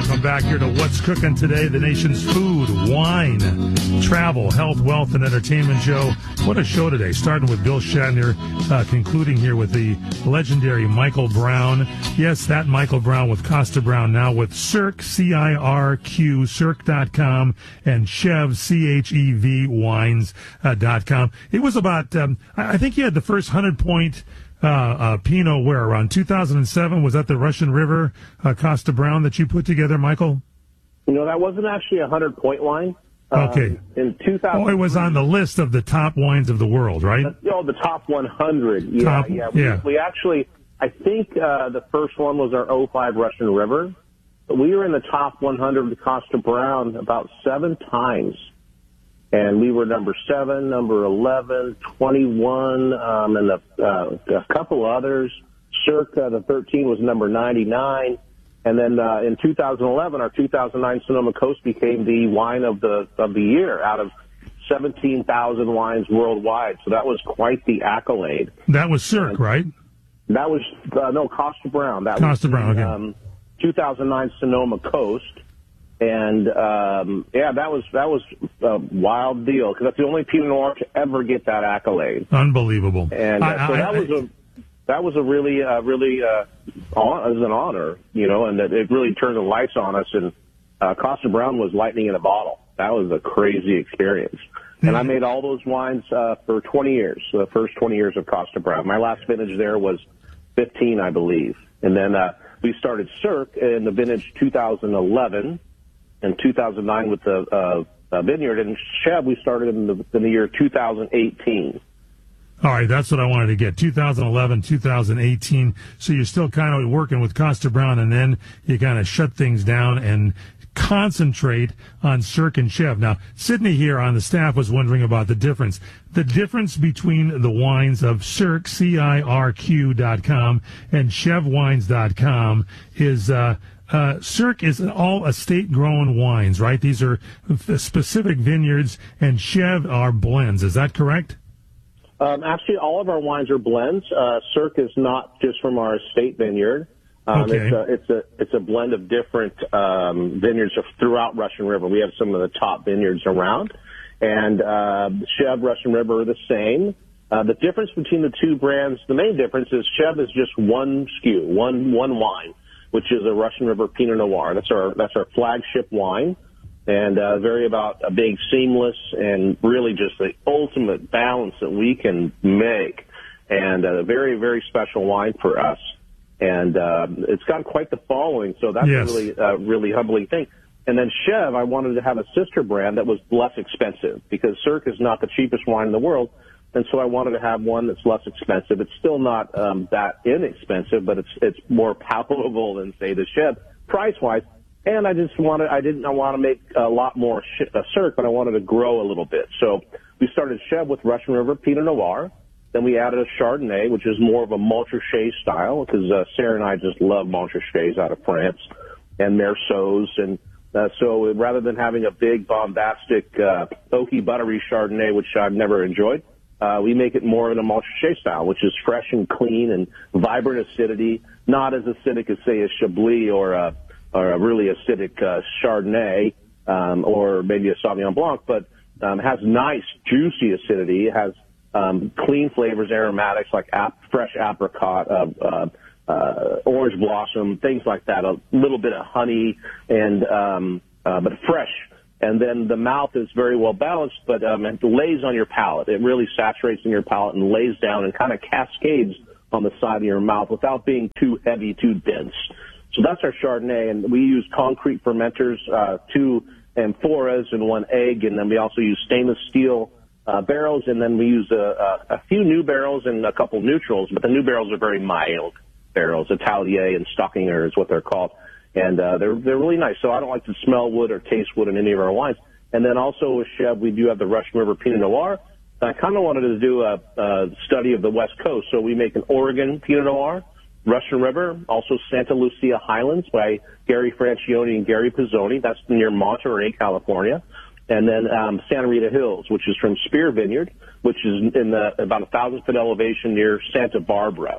Welcome back here to What's Cooking Today, the nation's food, wine, travel, health, wealth, and entertainment show. What a show today, starting with Bill Shatner, concluding here with the legendary Michael Brown. Yes, that Michael Brown with Costa Brown, now with Cirque, C-I-R-Q, Cirque.com, and Chev, C-H-E-V, wines.com. It was about, I think you had the first 100-point Pinot where around 2007. Was that the Russian River Costa Brown that you put together, Michael? That wasn't actually a 100-point wine. Okay. In 2000, it was on the list of the top wines of the world, right? The top 100. Yeah. We actually, I think the first one was our 05 Russian River. But we were in the top 100 with Costa Brown about 7 times. And we were number 7, number 11, 21, and a couple others. Cirque, the 13 was number 99. And then in 2011, our 2009 Sonoma Coast became the wine of the year out of 17,000 wines worldwide. So that was quite the accolade. That was Cirque, right? That was, Costa Brown. That Costa was Brown, okay. 2009 Sonoma Coast. And, that was a wild deal because that's the only Pinot Noir to ever get that accolade. Unbelievable. And that was a really, it was an honor, and it really turned the lights on us. And Costa Brown was lightning in a bottle. That was a crazy experience. And I made all those wines for 20 years, the first 20 years of Costa Brown. My last vintage there was 15, I believe. And then we started Cirque in the vintage 2011. In 2009 with the vineyard, and Chev we started in the year 2018. All right, that's what I wanted to get. 2011, 2018. So you're still kind of working with Costa Brown, and then you kind of shut things down and concentrate on Cirque and Chev. Now, Sydney here on the staff was wondering about the difference. The difference between the wines of Cirque, CIRQ.com, and ChevWines.com is Cirque is all estate-grown wines, right? These are specific vineyards, and Chev are blends. Is that correct? Actually, all of our wines are blends. Cirque is not just from our estate vineyard. Okay. It's a blend of different vineyards throughout Russian River. We have some of the top vineyards around, and Chev, Russian River are the same. The difference between the two brands, the main difference is Chev is just one SKU, one wine, which is a Russian River Pinot Noir. That's our flagship wine, and very about being seamless and really just the ultimate balance that we can make, and a very, very special wine for us. And it's got quite the following, so that's a really humbling thing. And then Chev, I wanted to have a sister brand that was less expensive because Cirque is not the cheapest wine in the world. And so I wanted to have one that's less expensive. It's still not that inexpensive, but it's more palatable than, say, the Chev price-wise. And I didn't want to make a lot more Cirque, but I wanted to grow a little bit. So we started Chev with Russian River Pinot Noir. Then we added a Chardonnay, which is more of a Montrachet style, because Sarah and I just love Montrachets out of France, and Merceaus. And so rather than having a big, bombastic, oaky, buttery Chardonnay, which I've never enjoyed, we make it more in a Montrachet style, which is fresh and clean and vibrant acidity, not as acidic as, say, a Chablis or a really acidic Chardonnay or maybe a Sauvignon Blanc, but has nice, juicy acidity. It has clean flavors, aromatics like fresh apricot, orange blossom, things like that, a little bit of honey, and but fresh. And then the mouth is very well balanced, but it lays on your palate. It really saturates in your palate and lays down and kind of cascades on the side of your mouth without being too heavy, too dense. So that's our Chardonnay, and we use concrete fermenters, 2 amphoras and 1 egg, and then we also use stainless steel barrels, and then we use a few new barrels and a couple neutrals, but the new barrels are very mild barrels. Atelier and Stockinger is what they're called. And they're really nice. So I don't like to smell wood or taste wood in any of our wines. And then also with Chev, we do have the Russian River Pinot Noir. I kind of wanted to do a study of the West Coast. So we make an Oregon Pinot Noir, Russian River, also Santa Lucia Highlands by Gary Francione and Gary Pizzoni. That's near Monterey, California. And then Santa Rita Hills, which is from Spear Vineyard, which is in about 1,000-foot elevation near Santa Barbara.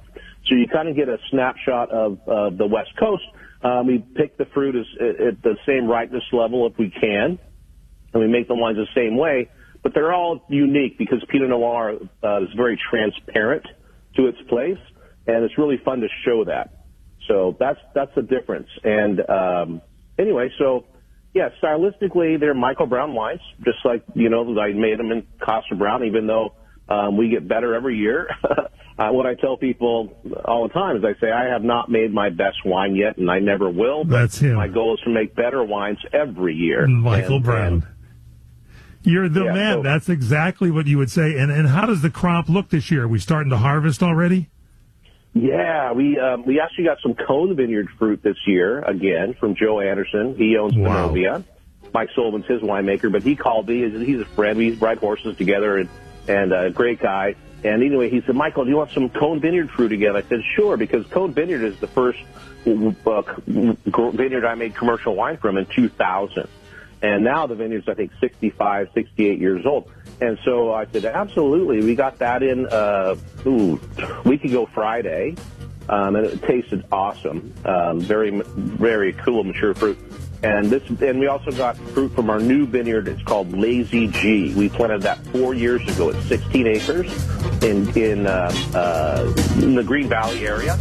So you kind of get a snapshot of the West Coast. We pick the fruit at the same ripeness level if we can, and we make the wines the same way. But they're all unique because Pinot Noir is very transparent to its place, and it's really fun to show that. So that's the difference. And anyway, so yeah, stylistically, they're Michael Brown wines, just like, I made them in Koster Browne, even though we get better every year. What I tell people all the time is I say, I have not made my best wine yet, and I never will. But that's him. My goal is to make better wines every year. Michael Brown. You're the man. So, that's exactly what you would say. And how does the crop look this year? Are we starting to harvest already? Yeah, we actually got some Cone Vineyard fruit this year, again, from Joe Anderson. He owns Bonovia. Mike Sullivan's his winemaker, but he called me. He's a friend. We ride horses together, and a great guy. And anyway, he said, Michael, do you want some Cone Vineyard fruit again? I said, sure, because Cone Vineyard is the first vineyard I made commercial wine from in 2000. And now the vineyard's, I think, 65, 68 years old. And so I said, absolutely. We got that in a week ago Friday, and it tasted awesome. Very, very cool, mature fruit. And we also got fruit from our new vineyard. It's called Lazy G. We planted that 4 years ago. It's 16 acres in the Green Valley area.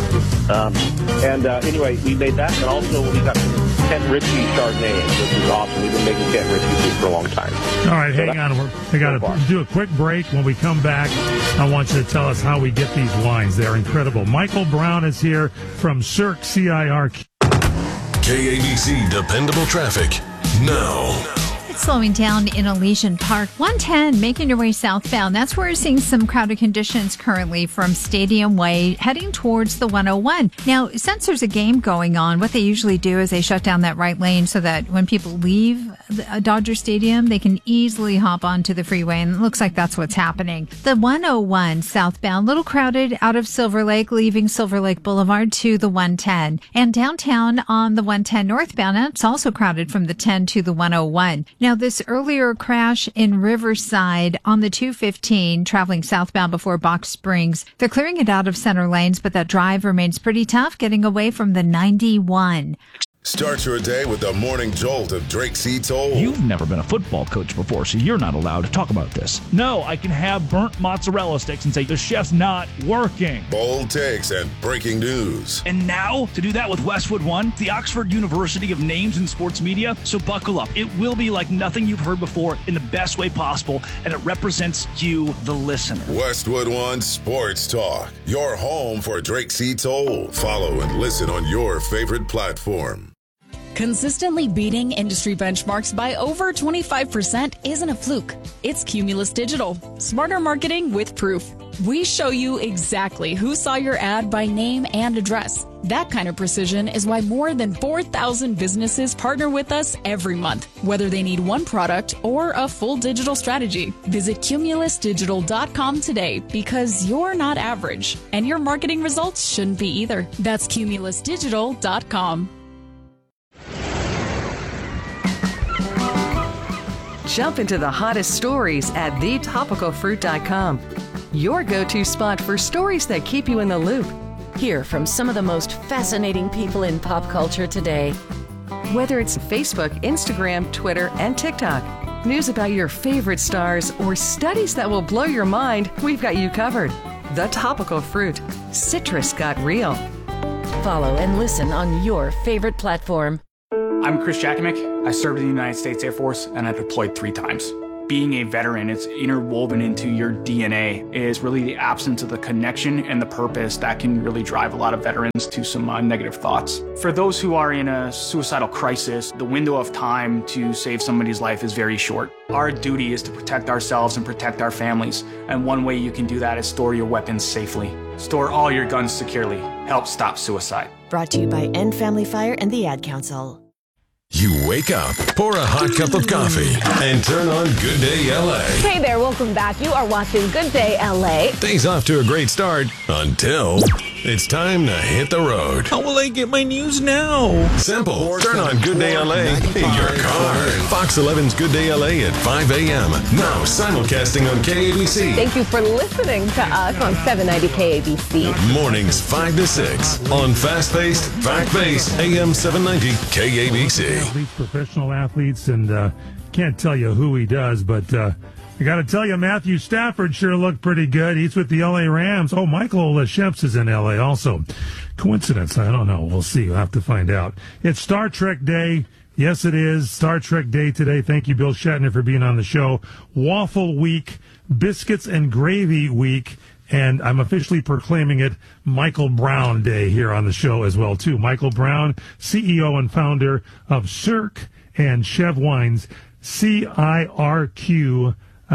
Anyway, we made that, and also we got Kent Ritchie Chardonnay, which is awesome. We've been making Kent Ritchie fruit for a long time. All right, hang on. We got to do a quick break. When we come back, I want you to tell us how we get these wines. They're incredible. Michael Brown is here from Cirque, CIRQ. KABC Dependable Traffic now. It's slowing down in Elysian Park. 110, making your way southbound. That's where we're seeing some crowded conditions currently from Stadium Way heading towards the 101. Now, since there's a game going on, what they usually do is they shut down that right lane so that when people leave Dodger Stadium, they can easily hop onto the freeway, and it looks like that's what's happening. The 101 southbound, little crowded out of Silver Lake, leaving Silver Lake Boulevard to the 110. And downtown on the 110 northbound, it's also crowded from the 10 to the 101. Now, this earlier crash in Riverside on the 215, traveling southbound before Box Springs, they're clearing it out of center lanes, but that drive remains pretty tough, getting away from the 91. Start your day with the morning jolt of Drake C. Toll. You've never been a football coach before, so you're not allowed to talk about this. No, I can have burnt mozzarella sticks and say the chef's not working. Bold takes and breaking news. And now, to do that with Westwood One, the Oxford University of Names in Sports Media. So buckle up. It will be like nothing you've heard before in the best way possible, and it represents you, the listener. Westwood One Sports Talk, your home for Drake C. Toll. Follow and listen on your favorite platform. Consistently beating industry benchmarks by over 25% isn't a fluke. It's Cumulus Digital. Smarter marketing with proof. We show you exactly who saw your ad by name and address. That kind of precision is why more than 4,000 businesses partner with us every month, whether they need one product or a full digital strategy. Visit cumulusdigital.com today because you're not average, and your marketing results shouldn't be either. That's cumulusdigital.com. Jump into the hottest stories at thetopicalfruit.com. Your go-to spot for stories that keep you in the loop. Hear from some of the most fascinating people in pop culture today. Whether it's Facebook, Instagram, Twitter, and TikTok, news about your favorite stars, or studies that will blow your mind, we've got you covered. The Topical Fruit. Citrus got real. Follow and listen on your favorite platform. I'm Chris Jakimick. I served in the United States Air Force, and I deployed 3 times. Being a veteran, it's interwoven into your DNA, is really the absence of the connection and the purpose that can really drive a lot of veterans to some negative thoughts. For those who are in a suicidal crisis, the window of time to save somebody's life is very short. Our duty is to protect ourselves and protect our families, and one way you can do that is store your weapons safely. Store all your guns securely. Help stop suicide. Brought to you by End Family Fire and the Ad Council. You wake up, pour a hot cup of coffee, and turn on Good Day LA. Hey there, welcome back. You are watching Good Day LA. Things off to a great start until It's time to hit the road. How will I get my news now? Simple. Turn on Good Day LA in your car. Fox 11's Good Day LA at 5 a.m. Now simulcasting on KABC. Thank you for listening to us on 790 KABC. Mornings 5 to 6 on fast-paced, fact-based AM 790 KABC. Athletes, professional athletes, and can't tell you who he does, but I got to tell you, Matthew Stafford sure looked pretty good. He's with the L.A. Rams. Oh, Michael Sheps is in L.A. also. Coincidence? I don't know. We'll see. We'll have to find out. It's Star Trek Day. Yes, it is. Star Trek Day today. Thank you, Bill Shatner, for being on the show. Waffle Week, Biscuits and Gravy Week, and I'm officially proclaiming it Michael Brown Day here on the show as well, too. Michael Brown, CEO and founder of Cirque and Chev Wines, CIRQ.com,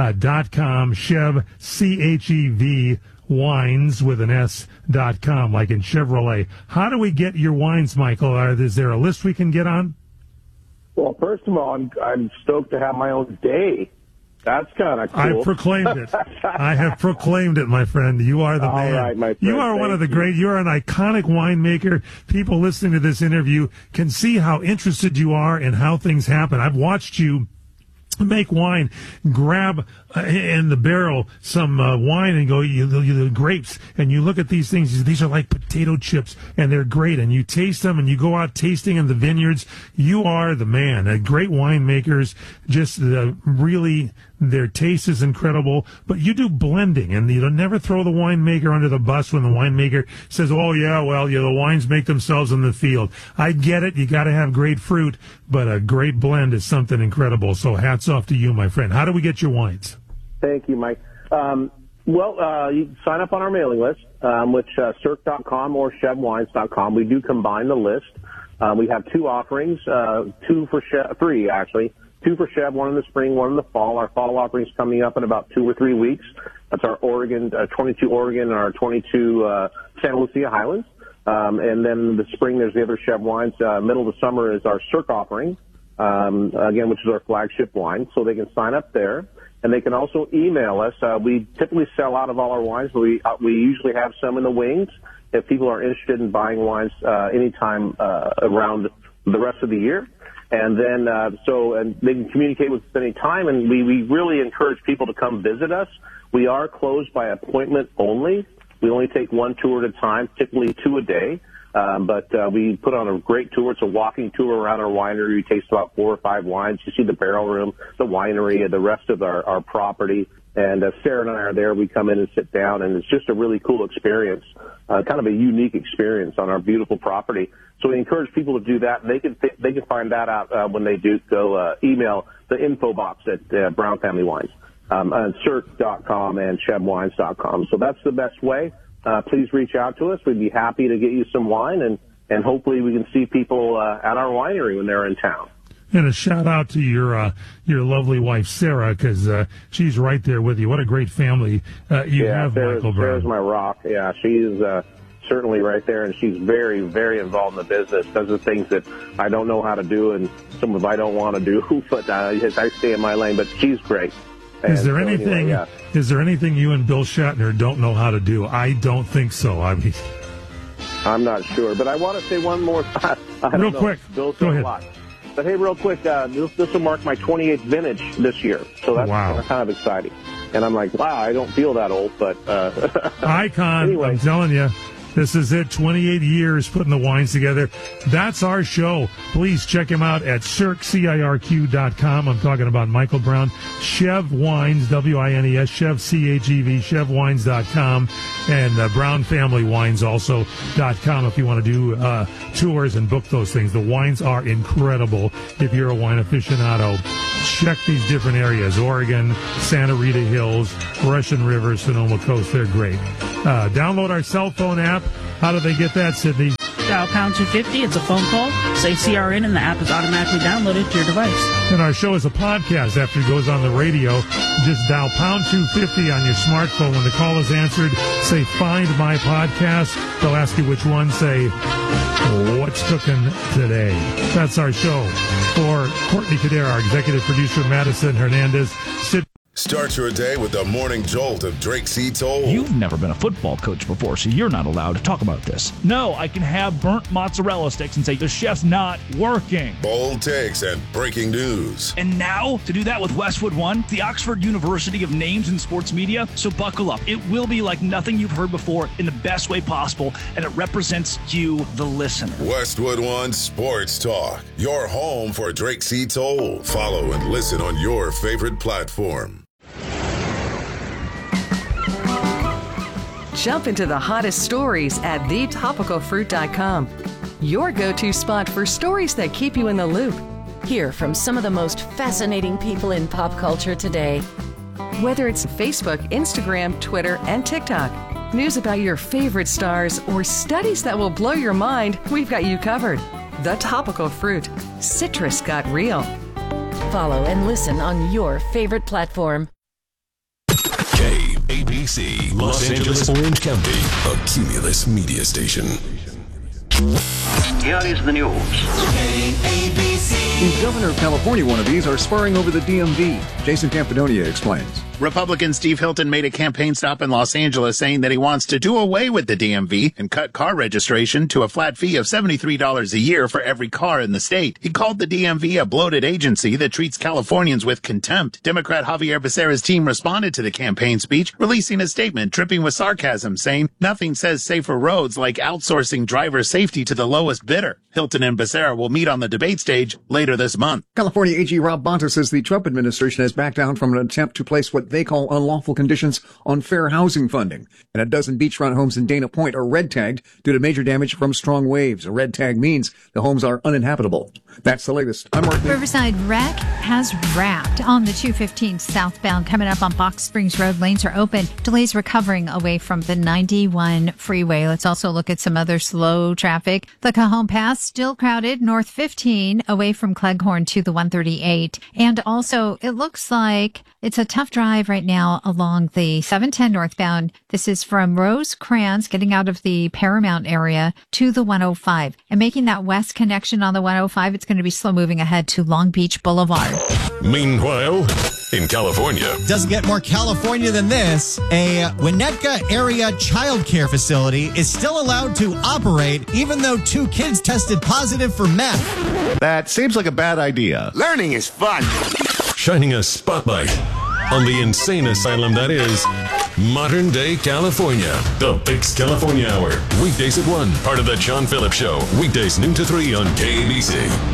Chev, CHEV, wines with an S.com, like in Chevrolet. How do we get your wines, Michael? Is there a list we can get on? Well, first of all, I'm stoked to have my own day. That's kind of cool. I proclaimed it. I have proclaimed it, my friend. You are the man. All right, my friend. You are one of the great. You are an iconic winemaker. People listening to this interview can see how interested you are in how things happen. I've watched you make wine, grab in the barrel some wine and go, the grapes, and you look at these things, these are like potato chips, and they're great, and you taste them, and you go out tasting in the vineyards. You are the man. Great winemakers, just really, their taste is incredible, but you do blending, and you never throw the winemaker under the bus when the winemaker says, oh, yeah, well, the wines make themselves in the field. I get it. You got to have great fruit, but a great blend is something incredible, so hats off to you, my friend. How do we get your wines? Thank you, Mike. You can sign up on our mailing list, which Cirque.com or ChevWines.com. We do combine the list. We have two offerings, three actually. Two for Chev, one in the spring, one in the fall. Our fall offering is coming up in about 2 or 3 weeks. That's our 22 Oregon and our 22 Santa Lucia Highlands. And then in the spring, there's the other Chev wines. Middle of the summer is our Cirque offering, again, which is our flagship wine. So they can sign up there. And they can also email us. We typically sell out of all our wines, but we usually have some in the wings if people are interested in buying wines anytime around the rest of the year. And then and they can communicate with us any time, and we really encourage people to come visit us. We are closed by appointment only. We only take one tour at a time, typically 2 a day. But we put on a great tour. It's a walking tour around our winery. You taste about 4 or 5 wines. You see the barrel room, the winery, and the rest of our property. And Sarah and I are there. We come in and sit down, and it's just a really cool experience, kind of a unique experience on our beautiful property. So we encourage people to do that. And they can find that out when they do go email the info box at Brown Family Wines on Cirque.com and ChevWines.com. So that's the best way. Please reach out to us. We'd be happy to get you some wine, and hopefully we can see people at our winery when they're in town. And a shout out to your lovely wife, Sarah, because she's right there with you. What a great family you have, Michael Brown. Sarah's my rock. Yeah, she's certainly right there, and she's very, very involved in the business, does the things that I don't know how to do and some of I don't want to do, but I stay in my lane, but she's great. Is there anything? Anyway, yeah. Is there anything you and Bill Shatner don't know how to do? I don't think so. I mean, I'm not sure, but I want to say one more. Real quick, Bill's go ahead. A lot. But hey, real quick, this will mark my 28th vintage this year, so that's kind of exciting. And I'm like, wow, I don't feel that old, but icon. Anyway. I'm telling you. This is it, 28 years putting the wines together. That's our show. Please check him out at CirqueCIRQ.com. I'm talking about Michael Brown. Chev Wines, W-I-N-E-S, Chev, C-H-E-V, ChevWines.com, and Brown Family Wines also.com if you want to do tours and book those things. The wines are incredible if you're a wine aficionado. Check these different areas, Oregon, Santa Rita Hills, Russian River, Sonoma Coast. They're great. Download our cell phone app. How do they get that, Sydney? Dial pound 250. It's a phone call. Say CRN, and the app is automatically downloaded to your device. And our show is a podcast after it goes on the radio. Just dial pound 250 on your smartphone. When the call is answered, say, find my podcast. They'll ask you which one. Say, what's cooking today? That's our show. For Courtney Cadera, our executive producer, Madison Hernandez. Start your day with the morning jolt of Drake C. Toll. You've never been a football coach before, so you're not allowed to talk about this. No, I can have burnt mozzarella sticks and say the chef's not working. Bold takes and breaking news. And now, to do that with Westwood One, the Oxford University of Names in Sports Media, so buckle up. It will be like nothing you've heard before in the best way possible, and it represents you, the listener. Westwood One Sports Talk, your home for Drake C. Toll. Follow and listen on your favorite platform. Jump into the hottest stories at thetopicalfruit.com. Your go-to spot for stories that keep you in the loop. Hear from some of the most fascinating people in pop culture today. Whether it's Facebook, Instagram, Twitter, and TikTok, news about your favorite stars, or studies that will blow your mind, we've got you covered. The Topical Fruit. Citrus got real. Follow and listen on your favorite platform. KABC, Los Angeles, Orange County, a Cumulus media station. Here is the news. The governor of California, one of these, are sparring over the DMV. Jason Campidonia explains. Republican Steve Hilton made a campaign stop in Los Angeles saying that he wants to do away with the DMV and cut car registration to a flat fee of $73 a year for every car in the state. He called the DMV a bloated agency that treats Californians with contempt. Democrat Javier Becerra's team responded to the campaign speech, releasing a statement dripping with sarcasm, saying nothing says safer roads like outsourcing driver safety to the lowest bidder. Hilton and Becerra will meet on the debate stage later this month. California AG Rob Bonta says the Trump administration has backed down from an attempt to place what they call unlawful conditions on fair housing funding. And a dozen beachfront homes in Dana Point are red tagged due to major damage from strong waves. A red tag means the homes are uninhabitable. That's the latest. I'm Mark. Riverside wreck has wrapped on the 215 southbound. Coming up on Box Springs Road, lanes are open. Delays recovering away from the 91 freeway. Let's also look at some other slow traffic. The Cajon Pass still crowded. North 15 away from Cleghorn to the 138. And also, it looks like it's a tough drive right now along the 710 northbound. This is from Rosecrans, getting out of the Paramount area to the 105. And making that west connection on the 105, it's going to be slow moving ahead to Long Beach Boulevard. Meanwhile, in California. Doesn't get more California than this. A Winnetka area childcare facility is still allowed to operate even though 2 kids tested positive for meth. That seems like a bad idea. Learning is fun. Shining a spotlight on the insane asylum that is modern day California. The Fix California Hour. Weekdays at 1. Part of the John Phillips Show. Weekdays noon to 3 on KABC.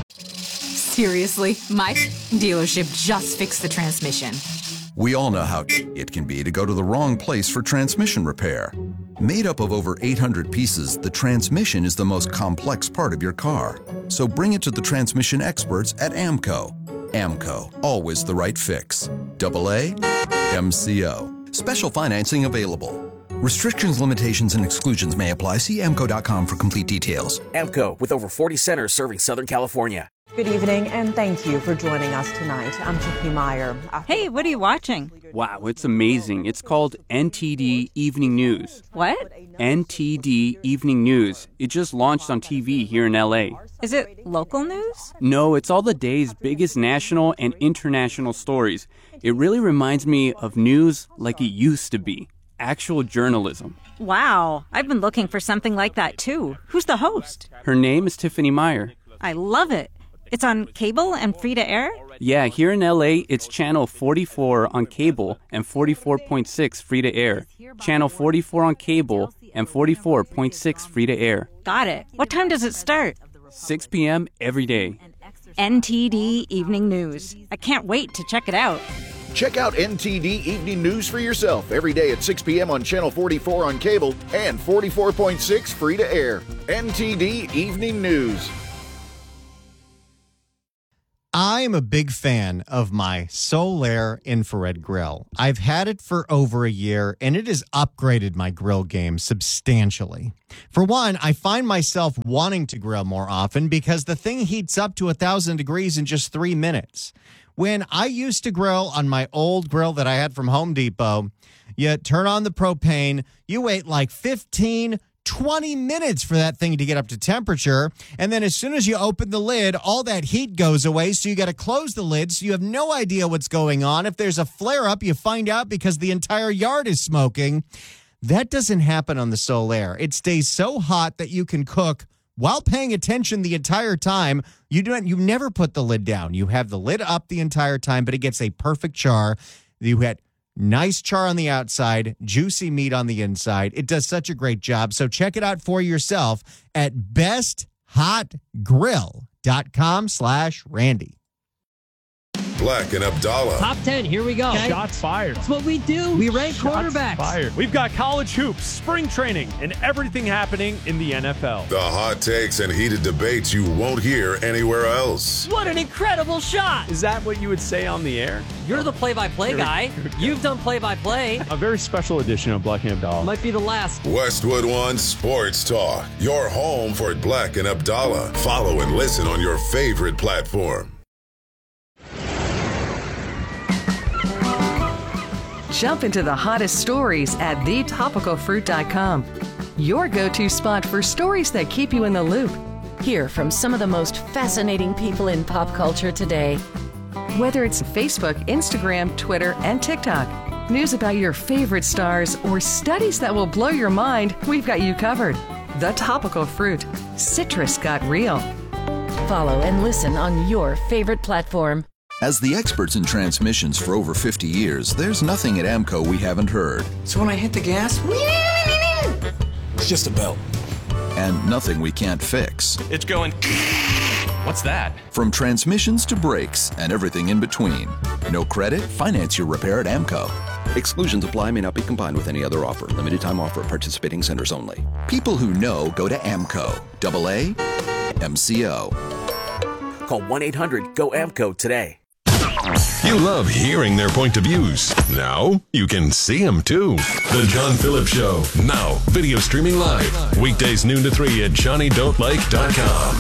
Seriously, my dealership just fixed the transmission. We all know how it can be to go to the wrong place for transmission repair. Made up of over 800 pieces, the transmission is the most complex part of your car. So bring it to the transmission experts at AMCO. AMCO, always the right fix. AA MCO. Special financing available. Restrictions, limitations, and exclusions may apply. See AMCO.com for complete details. AMCO, with over 40 centers serving Southern California. Good evening, and thank you for joining us tonight. I'm Tiffany Meyer. Hey, what are you watching? Wow, it's amazing. It's called NTD Evening News. What? NTD Evening News. It just launched on TV here in LA. Is it local news? No, it's all the day's biggest national and international stories. It really reminds me of news like it used to be. Actual journalism. Wow, I've been looking for something like that too. Who's the host? Her name is Tiffany Meyer. I love it. It's on cable and free to air? Yeah, here in LA, it's channel 44 on cable and 44.6 free to air. Channel 44 on cable and 44.6 free to air. Got it. What time does it start? 6 p.m. every day. NTD Evening News. I can't wait to check it out. Check out NTD Evening News for yourself every day at 6 p.m. on Channel 44 on cable and 44.6 free to air. NTD Evening News. I'm a big fan of my Solaire infrared grill. I've had it for over a year, and it has upgraded my grill game substantially. For one, I find myself wanting to grill more often because the thing heats up to 1,000 degrees in just 3 minutes. When I used to grill on my old grill that I had from Home Depot, you turn on the propane, you wait like 15 20 minutes for that thing to get up to temperature. And then as soon as you open the lid, all that heat goes away. So you got to close the lid. So you have no idea what's going on. If there's a flare up, you find out because the entire yard is smoking. That doesn't happen on the Solaire. It stays so hot that you can cook while paying attention the entire time. You never put the lid down. You have the lid up the entire time, but it gets a perfect char. You had nice char on the outside, juicy meat on the inside. It does such a great job. So check it out for yourself at besthotgrill.com/Randy. Black and Abdallah. Top 10, here we go. Okay. Shots fired. That's what we do. We rank quarterbacks. Fired. We've got college hoops, spring training, and everything happening in the NFL. The hot takes and heated debates you won't hear anywhere else. What an incredible shot. Is that what you would say on the air? You're the play-by-play guy. You've done play-by-play. A very special edition of Black and Abdallah. Might be the last. Westwood One Sports Talk. Your home for Black and Abdallah. Follow and listen on your favorite platform. Jump into the hottest stories at thetopicalfruit.com. Your go-to spot for stories that keep you in the loop. Hear from some of the most fascinating people in pop culture today. Whether it's Facebook, Instagram, Twitter, and TikTok, news about your favorite stars, or studies that will blow your mind, we've got you covered. The Topical Fruit. Citrus got real. Follow and listen on your favorite platform. As the experts in transmissions for over 50 years, there's nothing at AMCO we haven't heard. So when I hit the gas, it's just a belt. And nothing we can't fix. It's going... What's that? From transmissions to brakes and everything in between. No credit? Finance your repair at AMCO. Exclusions apply, may not be combined with any other offer. Limited time offer at participating centers only. People who know go to AMCO. AA MCO. Call 1-800-GO-AMCO today. You love hearing their point of views. Now you can see them too. The John Phillips Show. Now video streaming live. Weekdays noon to 3 at JohnnyDon'tLike.com.